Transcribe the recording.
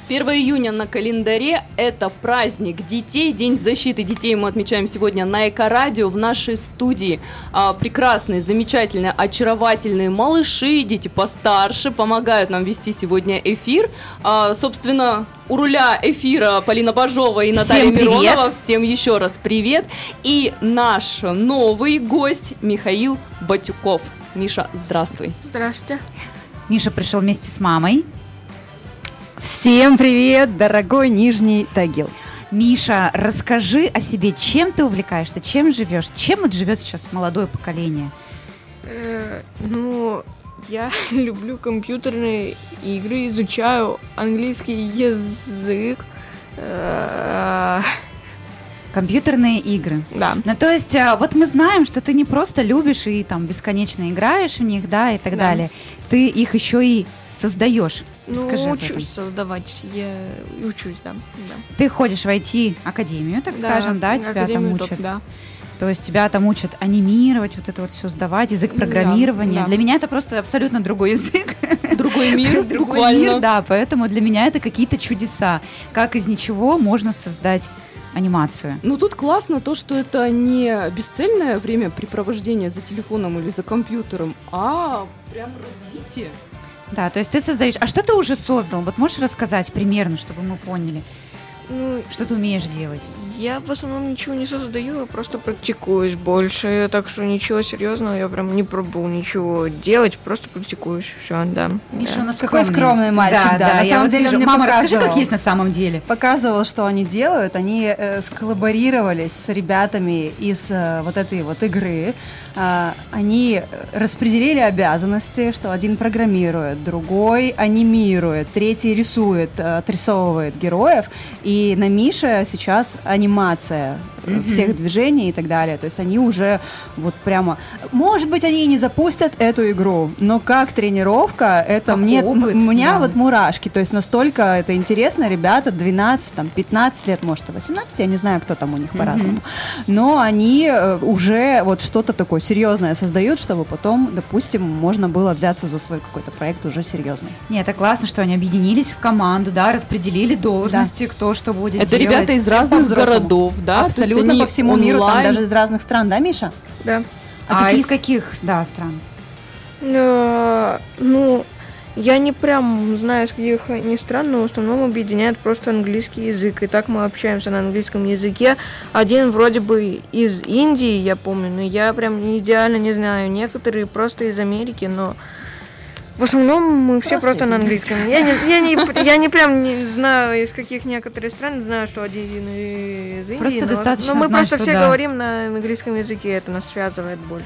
1 июня на календаре – это праздник детей, День защиты детей мы отмечаем сегодня на Эко-радио. В нашей студии прекрасные, замечательные, очаровательные малыши, дети постарше, помогают нам вести сегодня эфир. Собственно, у руля эфира Полина Бажова и Наталья Миронова. Всем еще раз привет. И наш новый гость Михаил Батюков. Миша, здравствуй. Здравствуйте. Миша пришел вместе с мамой. Всем привет, дорогой Нижний Тагил. Миша, расскажи о себе, чем ты увлекаешься, чем живешь, чем вот живет сейчас молодое поколение? Я люблю компьютерные игры, изучаю английский язык. Компьютерные игры. Да. Ну, то есть, вот мы знаем, что ты не просто любишь и там бесконечно играешь в них, да, и так далее. Ты их еще и создаешь. Скажи учусь создавать, я учусь, да. Ты ходишь в IT-академию, так скажем, да, тебя там учат. Да. То есть тебя там учат анимировать, вот это вот все сдавать, язык программирования. Да. Для меня это просто абсолютно другой язык. Другой мир, Другой буквально. мир, да, поэтому для меня это какие-то чудеса. Как из ничего можно создать анимацию. Ну, тут классно то, что это не бесцельное времяпрепровождение за телефоном или за компьютером, а прям развитие. Да, то есть ты создаешь. А что ты уже создал? Вот можешь рассказать примерно, чтобы мы поняли, что ты умеешь делать? Я в основном ничего не создаю, я просто практикуюсь больше, так что ничего серьезного я прям не пробовал ничего делать, просто практикуюсь, все, да. Миша, у нас Какой скромный мальчик, да. На самом деле он мне мама, показывал. расскажи, как есть на самом деле. Показывал, что они делают. Они сколлаборировались с ребятами из вот этой вот игры. Они распределили обязанности, что один программирует, другой анимирует, третий рисует, отрисовывает героев. И на Мише сейчас анимация всех движений и так далее. То есть они уже вот прямо... Может быть, они и не запустят эту игру, но как тренировка, это как мне... опыт, У меня да. вот мурашки. То есть настолько это интересно. Ребята 12, там, 15 лет, может, и 18, я не знаю, кто там у них по-разному. Но они уже вот что-то такое серьезное создают, чтобы потом, допустим, можно было взяться за свой какой-то проект уже серьезный. Нет, это классно, что они объединились в команду, да, распределили должности, кто что будет это делать. Ребята из разных городов, да? Абсолютно по всему миру, там даже из разных стран, да, Миша? Да. А из каких, да, стран? Я не прям знаю, из каких они стран, но в основном объединяет просто английский язык. И так мы общаемся на английском языке. Один вроде бы из Индии, я помню, но я прям идеально не знаю. Некоторые просто из Америки, но в основном мы все просто на английском. Я не прям не знаю, из каких некоторых стран, знаю, что один из Индии. Просто достаточно но мы знать, просто что все да. говорим на английском языке, это нас связывает больше.